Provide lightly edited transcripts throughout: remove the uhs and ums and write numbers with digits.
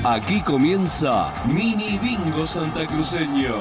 Aquí comienza Mini Bingo Santacruceño.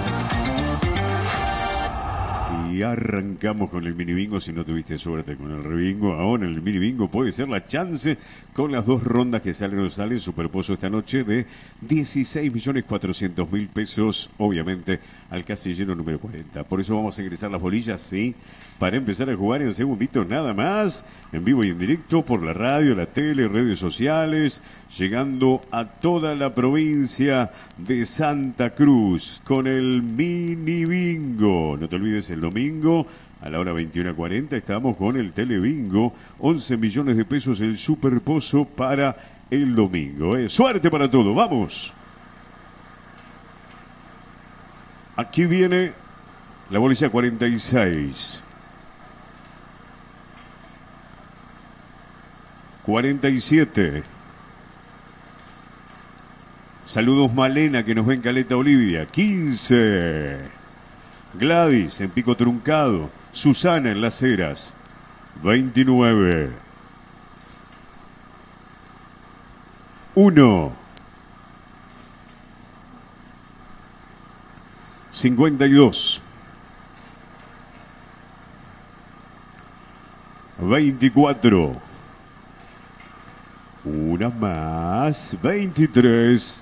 Y arrancamos con el mini bingo. Si no tuviste suerte con el rebingo, ahora en el mini bingo puede ser la chance con las dos rondas que salen o salen. Superpozo esta noche de 16.400.000 pesos, obviamente al casillero número 40. Por eso vamos a ingresar las bolillas, sí, para empezar a jugar en segunditos nada más, en vivo y en directo por la radio, la tele, redes sociales, llegando a toda la provincia de Santa Cruz con el mini bingo. No te olvides, el domingo a la hora 21:40 estamos con el telebingo, 11 millones de pesos el superpozo para el domingo. Suerte para todo, vamos. Aquí viene la bolilla 46. 47. Saludos Malena, que nos ve en Caleta, Olivia. 15. Gladys en Pico Truncado. Susana en Las Heras. 29. 1. 52. 24. Una más. 23.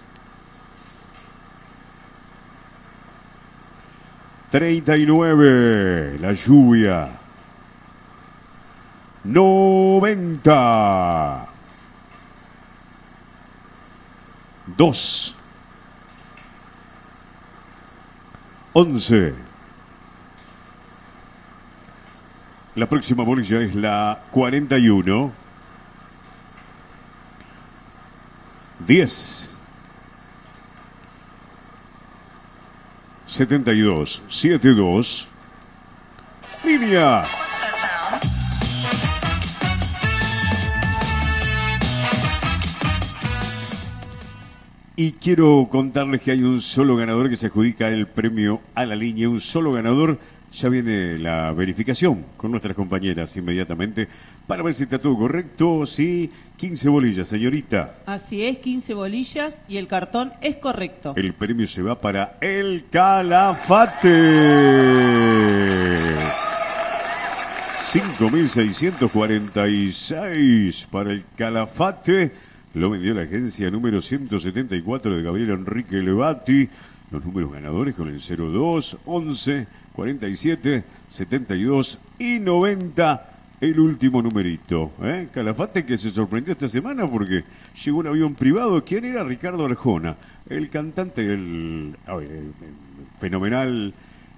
39. La lluvia. 90. 2. 11. La próxima bolilla es la 41. 10. 72. 72. Línea. Y quiero contarles que hay un solo ganador que se adjudica el premio a la línea. Un solo ganador. Ya viene la verificación con nuestras compañeras inmediatamente para ver si está todo correcto. Sí, 15 bolillas, señorita. Así es, 15 bolillas y el cartón es correcto. El premio se va para el Calafate. 5.646 para el Calafate. Lo vendió la agencia número 174 de Gabriel Enrique Levati. Los números ganadores con el 02, 11, 47, 72 y 90. El último numerito. Calafate, que se sorprendió esta semana porque llegó un avión privado. ¿Quién era? Ricardo Arjona, el cantante, el fenomenal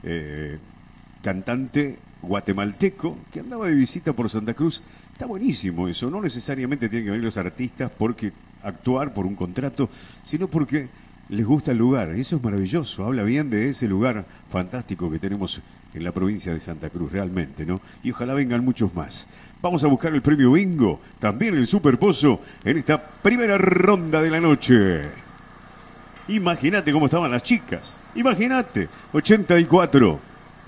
cantante guatemalteco que andaba de visita por Santa Cruz. Está buenísimo eso. No necesariamente tienen que venir los artistas porque actuar por un contrato, sino porque les gusta el lugar. Eso es maravilloso. Habla bien de ese lugar fantástico que tenemos en la provincia de Santa Cruz, realmente, ¿no? Y ojalá vengan muchos más. Vamos a buscar el premio bingo, también el superpozo, en esta primera ronda de la noche. Imagínate cómo estaban las chicas. Imagínate. 84.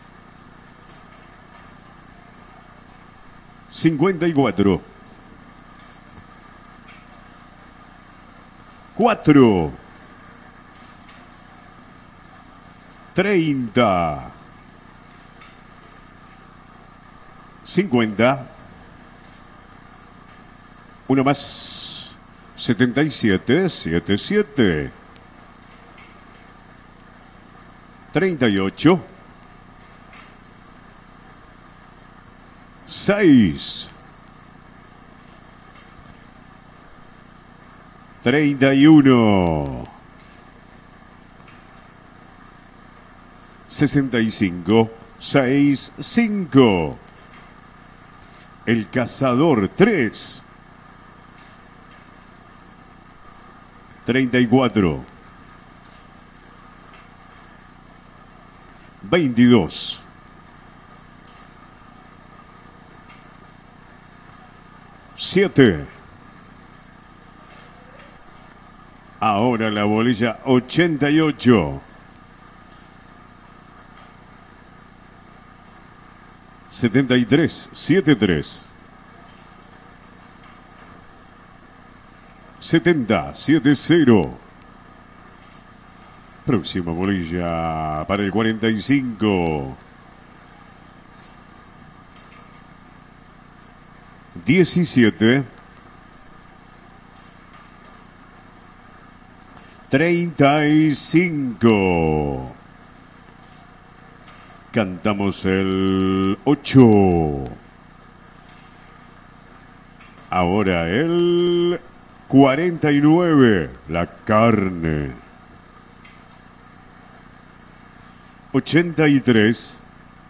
54. 4. 30. 50. Una más. 77. 77. 38. 6. 31. 65. 6. 5. El Cazador 3. 34. 22. 7. Ahora la bolilla 88. 73, 73. 70, 7-0. Próxima bolilla para el 45. 17. 35. Cantamos el 8. Ahora el 49. La carne. 83.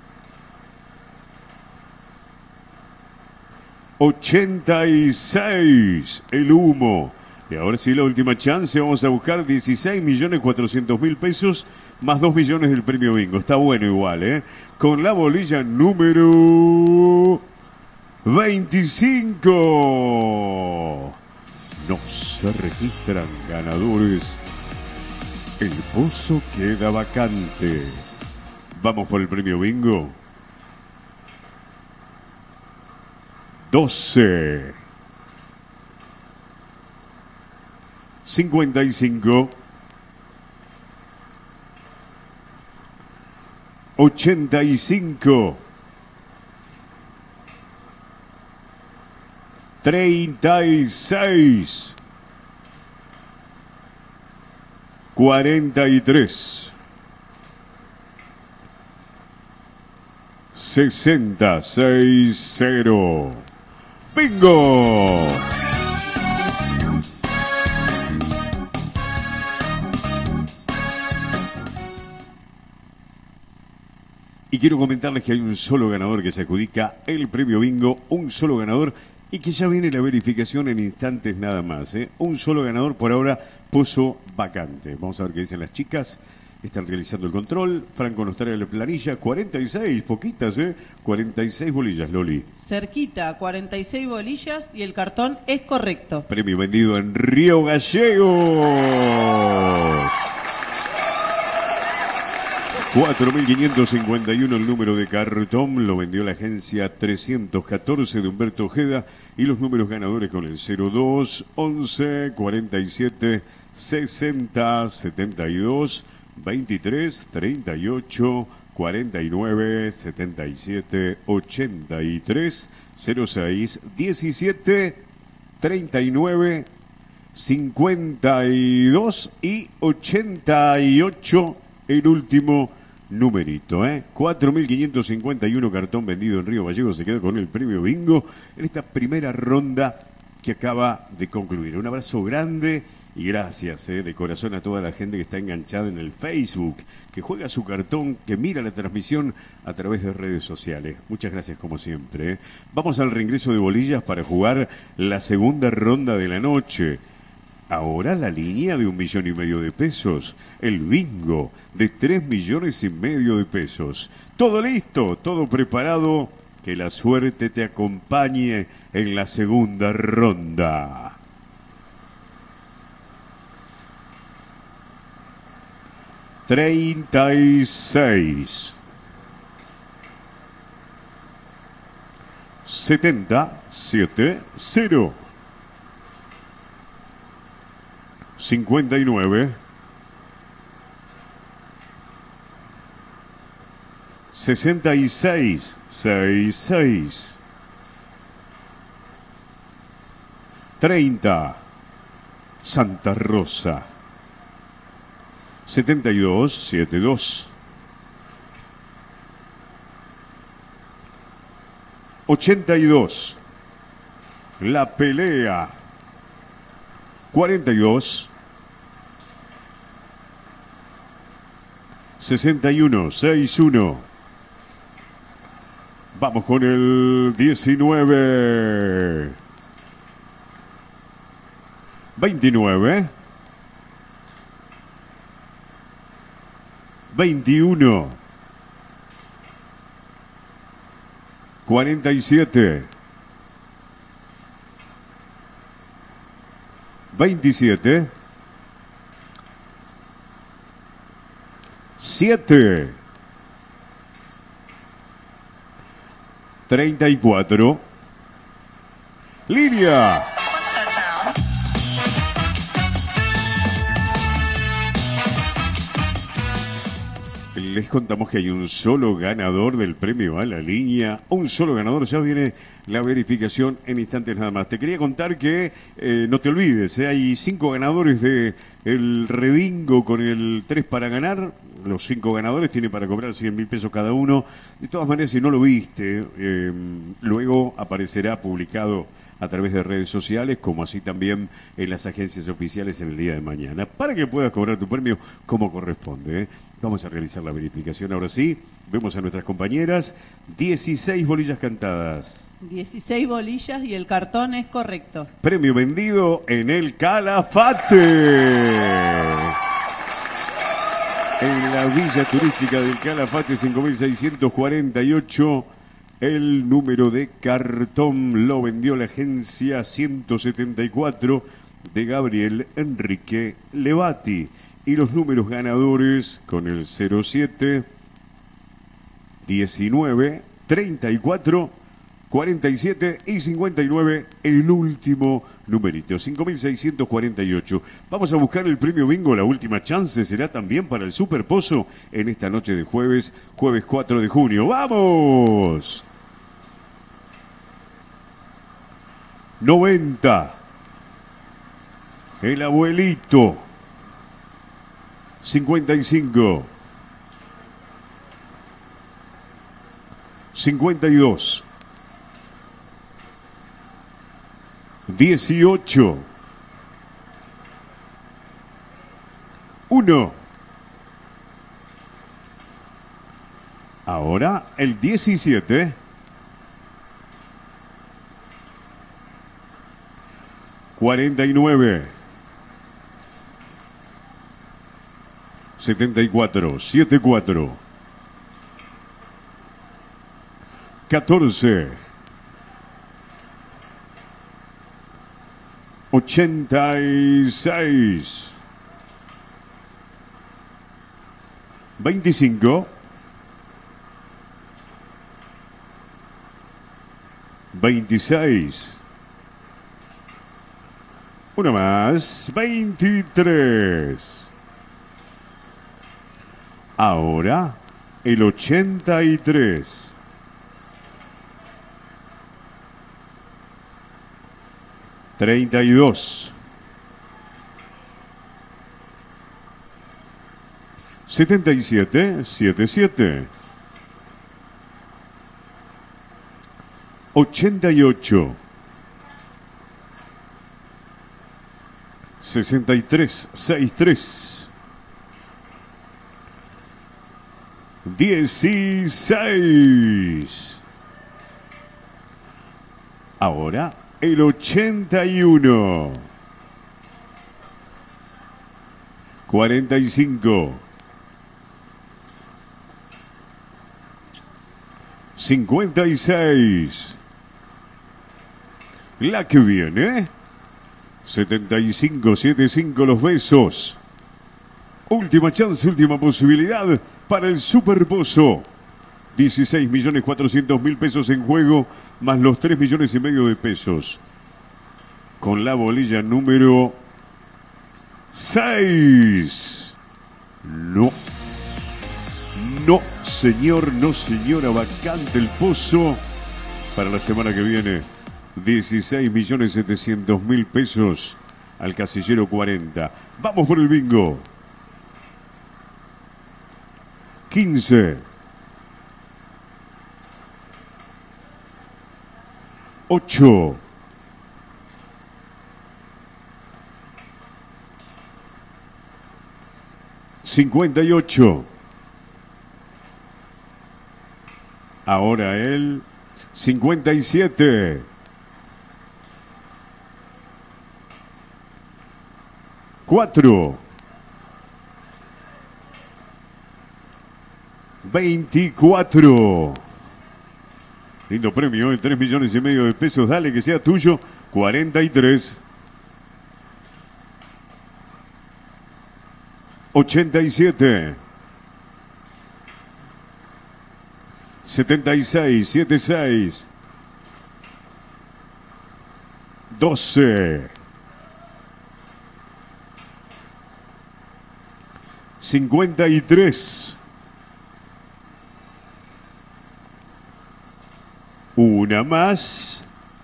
86. El humo. Y ahora sí, la última chance. Vamos a buscar 16.400.000 pesos más 2 millones del premio bingo. Está bueno igual, ¿eh? Con la bolilla número 25. No se registran ganadores. El pozo queda vacante. Vamos por el premio bingo. 12. 55. 85. 36. 43. 60-6-0. ¡Bingo! Y quiero comentarles que hay un solo ganador que se adjudica el premio bingo, un solo ganador, y que ya viene la verificación en instantes nada más, ¿eh? Un solo ganador por ahora, pozo vacante. Vamos a ver qué dicen las chicas. Están realizando el control. Franco nos trae la planilla. 46, poquitas, 46 bolillas, Loli. Cerquita, 46 bolillas y el cartón es correcto. Premio vendido en Río Gallegos. 4.551 el número de cartón, lo vendió la agencia 314 de Humberto Ojeda, y los números ganadores con el 02, 11, 47, 60, 72, 23, 38, 49, 77, 83, 06, 17, 39, 52 y 88, el último numerito, 4.551 cartón vendido en Río Gallegos. Se queda con el premio bingo en esta primera ronda que acaba de concluir. Un abrazo grande y gracias de corazón a toda la gente que está enganchada en el Facebook, que juega su cartón, que mira la transmisión a través de redes sociales. Muchas gracias como siempre. Vamos al reingreso de bolillas para jugar la segunda ronda de la noche. Ahora la línea de 1,5 millones de pesos, el bingo de 3,5 millones de pesos. Todo listo, todo preparado, que la suerte te acompañe en la segunda ronda. $36, 77, 0. 59, 66, 66, 30, Santa Rosa, 72, 72, 82, La Pelea, 42, 61, 61. Vamos con el 19. 29. 21. 47. 27. 7. 34. Línea. Les contamos que hay un solo ganador del premio a la línea. Un solo ganador. Ya viene la verificación en instantes nada más. Te quería contar que no te olvides, hay 5 ganadores de el Rebingo con el 3 para ganar. Los 5 ganadores tienen para cobrar 100.000 pesos cada uno. De todas maneras, si no lo viste, luego aparecerá publicado a través de redes sociales, como así también en las agencias oficiales en el día de mañana, para que puedas cobrar tu premio como corresponde. Vamos a realizar la verificación ahora sí. Vemos a nuestras compañeras. 16 bolillas cantadas. 16 bolillas y el cartón es correcto. Premio vendido en el Calafate. En la villa turística del Calafate, 5.648. El número de cartón lo vendió la agencia 174 de Gabriel Enrique Levati. Y los números ganadores con el 07, 19, 34, 47 y 59, el último numerito, 5.648. Vamos a buscar el premio bingo, la última chance será también para el Super Pozo en esta noche de jueves 4 de junio. ¡Vamos! 90. El abuelito. 55. 52. 18. 1. Ahora el 17. 49. 74. 74. 14. 86. 25. 26. Una más. 23. Ahora el 83. 32. 77. 77. 88. 63. 63. 16. Ahora el 81. 45. 56. La que viene. 75, 75 los besos. Última chance, última posibilidad para el Super Pozo. 16.400.000 pesos en juego, más los 3,5 millones de pesos. Con la bolilla número 6. No. No, señor, no, señora. Vacante el pozo para la semana que viene. 16.700.000 pesos al casillero 40. Vamos por el bingo. 15. 8. 58. Ahora el 57. 4. 24. Lindo premio, 3,5 millones de pesos. Dale que sea tuyo. 43. 87. 76. 76. 12. 53. Una más.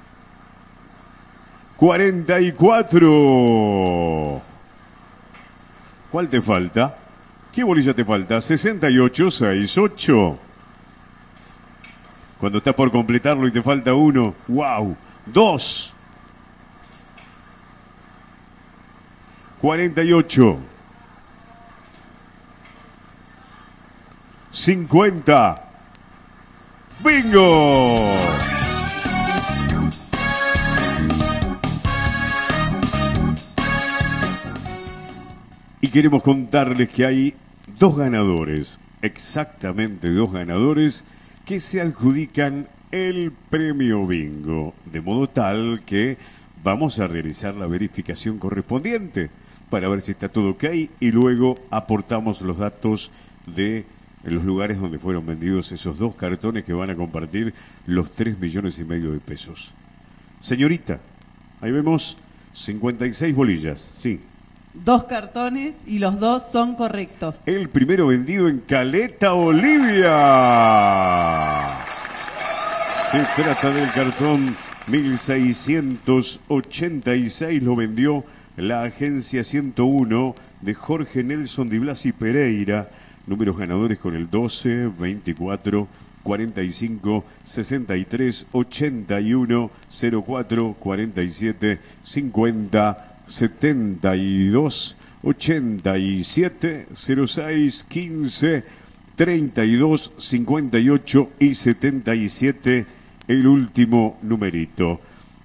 44. ¿Cuál te falta? ¿Qué bolilla te falta? 68, 68. Cuando estás por completarlo y te falta uno. ¡Wow! 2. 48. 50. ¡Bingo! Y queremos contarles que hay dos ganadores, exactamente dos ganadores, que se adjudican el premio bingo, de modo tal que vamos a realizar la verificación correspondiente para ver si está todo ok y luego aportamos los datos de los lugares donde fueron vendidos esos dos cartones que van a compartir los 3,5 millones de pesos. Señorita, ahí vemos 56 bolillas, sí. 2 cartones y los 2 son correctos. El primero vendido en Caleta, Olivia. Se trata del cartón 1686, lo vendió la agencia 101 de Jorge Nelson Di Blasi Pereira. Números ganadores con el 12, 24, 45, 63, 81, 04, 47, 50, 72, 87, 06, 15, 32, 58 y 77, el último numerito.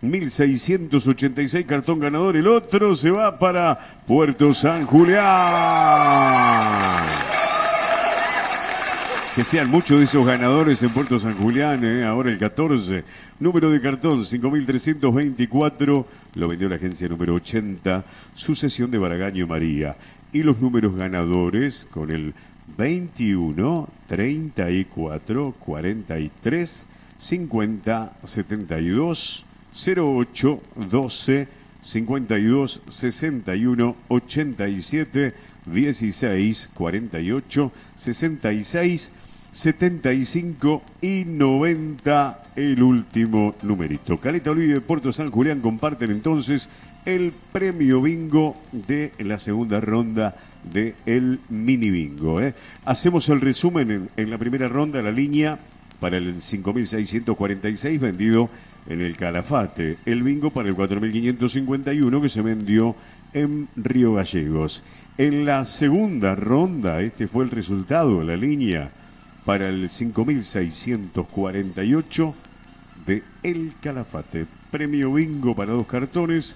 1686 cartón ganador, el otro se va para Puerto San Julián. Que sean muchos de esos ganadores en Puerto San Julián, ahora el 14. Número de cartón 5324, lo vendió la agencia número 80, sucesión de Baragaño María. Y los números ganadores con el 21, 34, 43, 50, 72, 08, 12, 52, 61, 87, 16, 48, 66, 75 y 90, el último numerito. Caleta Olivia de Puerto San Julián comparten entonces el premio bingo de la segunda ronda del mini bingo. Hacemos el resumen en la primera ronda, la línea para el 5.646 vendido en el Calafate. El bingo para el 4.551 que se vendió en Río Gallegos. En la segunda ronda, este fue el resultado, la línea para el 5.648 de El Calafate. Premio bingo para 2 cartones,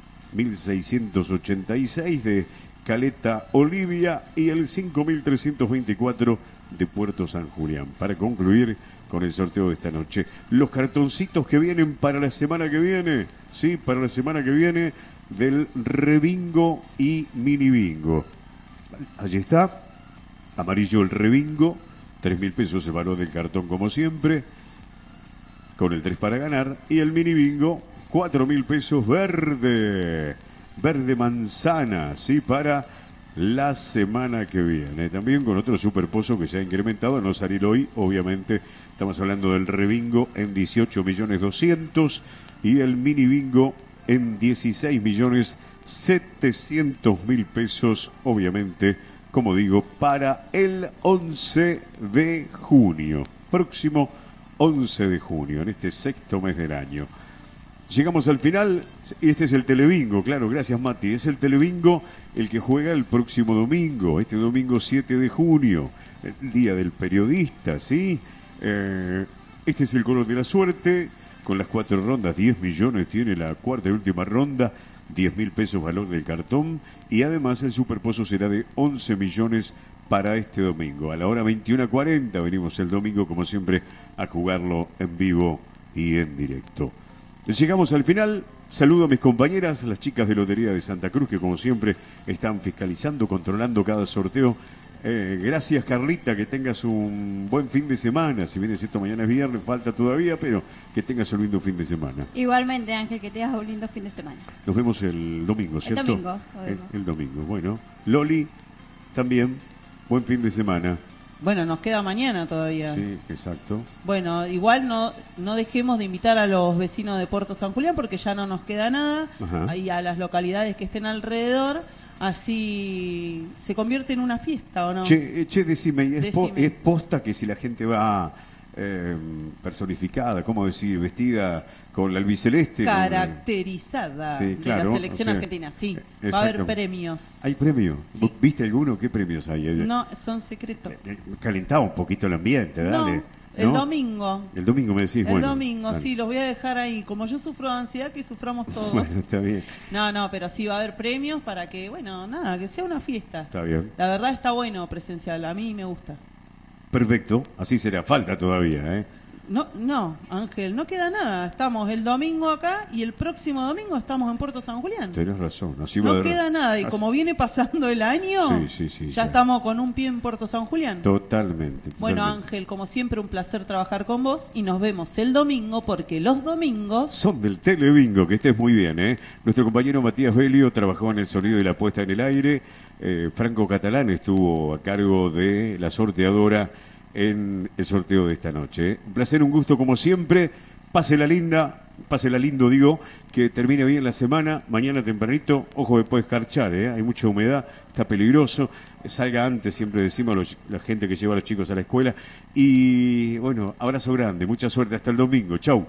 1.686 de Caleta Olivia y el 5.324 de Puerto San Julián. Para concluir con el sorteo de esta noche, los cartoncitos que vienen para la semana que viene, sí, para la semana que viene, del rebingo y mini bingo. Allí está, amarillo el rebingo, 3.000 pesos el valor del cartón como siempre, con el 3 para ganar, y el mini bingo, 4.000 pesos verde, verde manzana, sí, para la semana que viene. También con otro superpozo que se ha incrementado, no salir hoy, obviamente, estamos hablando del rebingo en 18.200.000 y el mini bingo en 16.700.000 pesos, obviamente, como digo, para el 11 de junio, próximo 11 de junio, en este sexto mes del año. Llegamos al final, y este es el telebingo, claro, gracias Mati, es el telebingo el que juega el próximo domingo, este domingo 7 de junio, el Día del Periodista, ¿sí? Este es el color de la suerte, con las 4 rondas, 10 millones tiene la cuarta y última ronda, 10.000 pesos valor del cartón, y además el superpozo será de 11 millones para este domingo. A la hora 21:40 venimos el domingo, como siempre, a jugarlo en vivo y en directo. Llegamos al final, saludo a mis compañeras, las chicas de Lotería de Santa Cruz, que como siempre están fiscalizando, controlando cada sorteo. Gracias Carlita, que tengas un buen fin de semana. Si bien es cierto, mañana es viernes, falta todavía, pero que tengas un lindo fin de semana. Igualmente, Ángel, que tengas un lindo fin de semana. Nos vemos el domingo, ¿cierto? El domingo. El domingo, bueno. Loli, también, buen fin de semana. Bueno, nos queda mañana todavía. Sí, exacto. Bueno, igual no dejemos de invitar a los vecinos de Puerto San Julián porque ya no nos queda nada. Ajá. Y a las localidades que estén alrededor, así se convierte en una fiesta, ¿o no? Che, decime, Decime. ¿es posta que si la gente va personificada, cómo decir, vestida con la albiceleste? Caracterizada Sí, de claro, la selección o sea, argentina, sí. Va a exactamente. haber premios. ¿Hay premios? Sí. ¿Vos ¿Viste alguno? ¿Qué premios hay? No, son secretos. Calentaba un poquito el ambiente, dale. El ¿no? domingo. El domingo me decís, El bueno. domingo, dale. sí, los voy a dejar ahí. Como yo sufro de ansiedad, que suframos todos. Bueno, está bien, No, pero sí va a haber premios para que, bueno, nada, que sea una fiesta. está bien. La verdad está bueno presencial, a mí me gusta. Perfecto, así será, falta todavía, ¿eh? No, Ángel, no queda nada. Estamos el domingo acá y el próximo domingo estamos en Puerto San Julián. Tenés razón, así va a No haber- queda nada y así- como viene pasando el año, Sí, ya ya. estamos con un pie en Puerto San Julián. Totalmente. Bueno, totalmente. Ángel, como siempre, un placer trabajar con vos y nos vemos el domingo porque los domingos... Son del Telebingo, que estés muy bien, ¿eh? Nuestro compañero Matías Belio trabajó en el sonido y la puesta en el aire. Franco Catalán estuvo a cargo de la sorteadora en el sorteo de esta noche. ¿Eh? Un placer, un gusto como siempre. Pásela lindo, digo, que termine bien la semana. Mañana tempranito, ojo que puede escarchar, ¿eh? Hay mucha humedad, está peligroso. Salga antes, siempre decimos la gente que lleva a los chicos a la escuela. Y bueno, abrazo grande, mucha suerte hasta el domingo. Chau.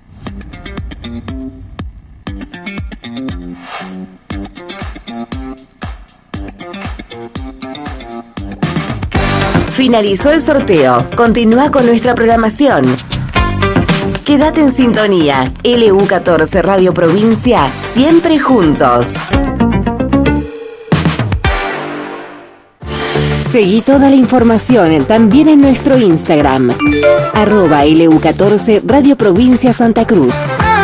Finalizó el sorteo. Continúa con nuestra programación. Quédate en sintonía. LU14 Radio Provincia, siempre juntos. Seguí toda la información también en nuestro Instagram. @LU14 Radio Provincia Santa Cruz.